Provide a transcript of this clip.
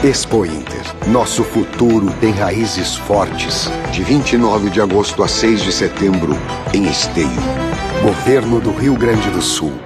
Expo Inter. Nosso futuro tem raízes fortes. De 29 de agosto a 6 de setembro, em Esteio. Governo do Rio Grande do Sul.